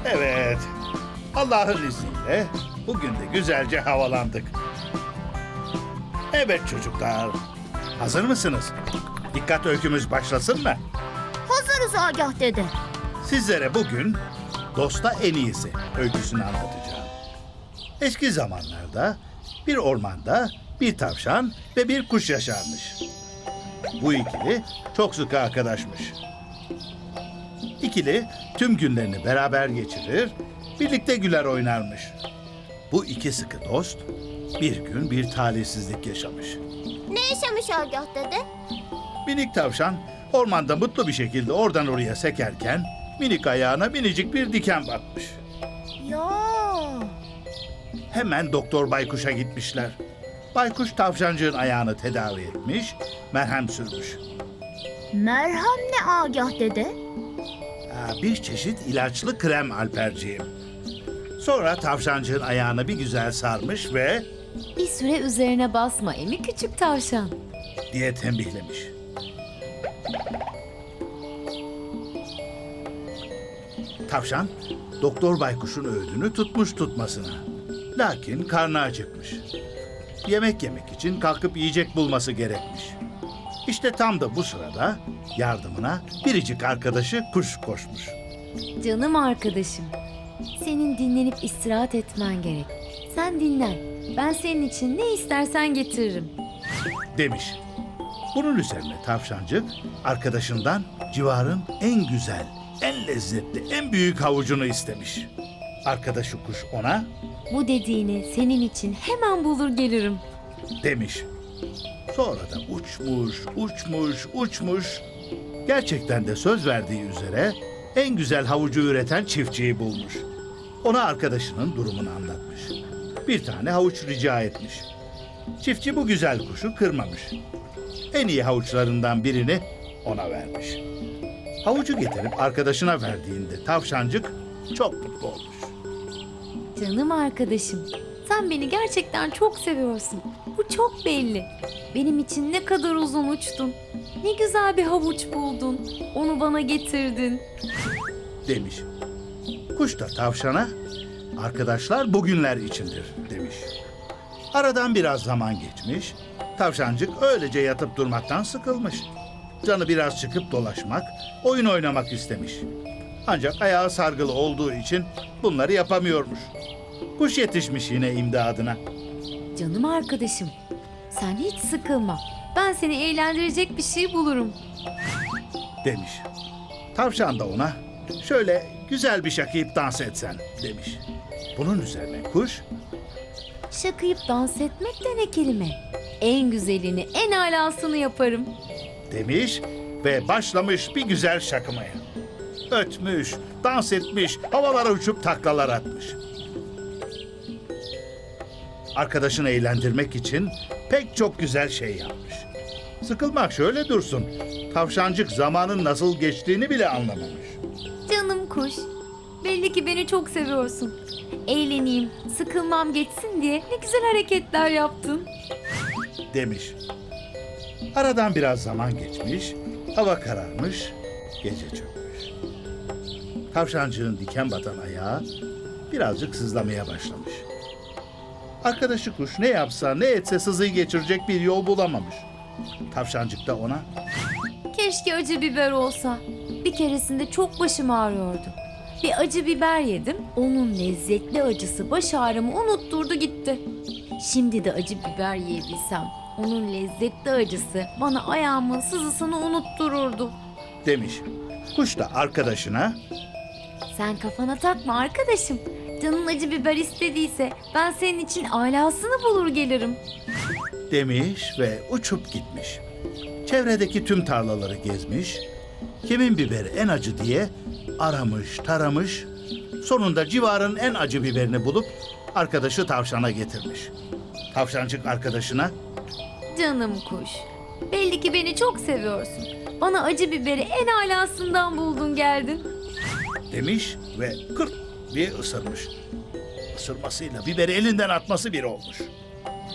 Evet, Allah'ın izniyle bugün de güzelce havalandık. Evet çocuklar, hazır mısınız? Dikkat öykümüz başlasın mı? Hazırız Agah dede. Sizlere bugün Dosta En İyisi öyküsünü anlatacağım. Eski zamanlarda bir ormanda bir tavşan ve bir kuş yaşarmış. Bu ikili çok sıkı arkadaşmış. İkili tüm günlerini beraber geçirir, birlikte güler oynarmış. Bu iki sıkı dost bir gün bir talihsizlik yaşamış. Ne yaşamış Agah dede? Minik tavşan ormanda mutlu bir şekilde oradan oraya sekerken minik ayağına minicik bir diken batmış. Ya. Hemen Doktor Baykuş'a gitmişler. Baykuş tavşancığın ayağını tedavi etmiş, merhem sürmüş. Merhem ne Agah dede? Bir çeşit ilaçlı krem Alperciğim. Sonra tavşancığın ayağını bir güzel sarmış ve Bir süre üzerine basma emi küçük tavşan. diye tembihlemiş. Tavşan, Doktor Baykuş'un öğüdünü tutmuş tutmasına. Lakin karnı acıkmış. Yemek yemek için kalkıp yiyecek bulması gerekmiş. İşte tam da bu sırada yardımına biricik arkadaşı kuş koşmuş. Canım arkadaşım, senin dinlenip istirahat etmen gerek. Sen dinlen, ben senin için ne istersen getiririm. Demiş. Bunun üzerine tavşancık arkadaşından civarın en güzel, en lezzetli, en büyük havucunu istemiş. Arkadaşı kuş ona Bu dediğini senin için hemen bulur gelirim. demiş. Sonra da uçmuş. Gerçekten de söz verdiği üzere en güzel havucu üreten çiftçiyi bulmuş. Ona arkadaşının durumunu anlatmış. Bir tane havuç rica etmiş. Çiftçi bu güzel kuşu kırmamış. En iyi havuçlarından birini ona vermiş. Havucu getirip arkadaşına verdiğinde tavşancık çok mutlu olmuş. Canım arkadaşım, sen beni gerçekten çok seviyorsun. Bu çok belli. Benim için ne kadar uzun uçtun. Ne güzel bir havuç buldun. Onu bana getirdin. Demiş. Kuş da tavşana, arkadaşlar bugünler içindir demiş. Aradan biraz zaman geçmiş, tavşancık öylece yatıp durmaktan sıkılmış. Canı biraz çıkıp dolaşmak, oyun oynamak istemiş. Ancak ayağı sargılı olduğu için bunları yapamıyormuş. Kuş yetişmiş yine imdadına. Canım arkadaşım, sen hiç sıkılma. Ben seni eğlendirecek bir şey bulurum. Demiş. Tavşan da ona şöyle güzel bir şakayıp dans etsen demiş. Bunun üzerine kuş Şakayıp dans etmek de ne kelime? En güzelini, en alasını yaparım. demiş ve başlamış bir güzel şakımaya. Ötmüş, dans etmiş, havalara uçup taklalar atmış. Arkadaşını eğlendirmek için pek çok güzel şey yapmış. Sıkılmak şöyle dursun, tavşancık zamanın nasıl geçtiğini bile anlamamış. Canım kuş, belli ki beni çok seviyorsun. Eğleneyim, sıkılmam geçsin diye ne güzel hareketler yaptın. Demiş. Aradan biraz zaman geçmiş, hava kararmış, gece çökmüş. Tavşancığın diken batan ayağı birazcık sızlamaya başlamış. Arkadaşı kuş ne yapsa ne etse sızıyı geçirecek bir yol bulamamış. Tavşancık da ona Keşke acı biber olsa. Bir keresinde çok başım ağrıyordu. Bir acı biber yedim, onun lezzetli acısı baş ağrımı unutturdu gitti. Şimdi de acı biber yiyebilsem, onun lezzetli acısı bana ayağımın sızısını unuttururdu. demiş. Kuş da arkadaşına Sen kafana takma arkadaşım. Canın acı biber istediyse ben senin için alasını bulur gelirim. demiş ve uçup gitmiş. Çevredeki tüm tarlaları gezmiş, kimin biberi en acı diye aramış, taramış, sonunda civarın en acı biberini bulup arkadaşı tavşana getirmiş. Tavşancık arkadaşına Canım kuş, belli ki beni çok seviyorsun. Bana acı biberi en alasından buldun geldin. demiş ve kırt diye ısırmış. Isırmasıyla biberi elinden atması bir olmuş.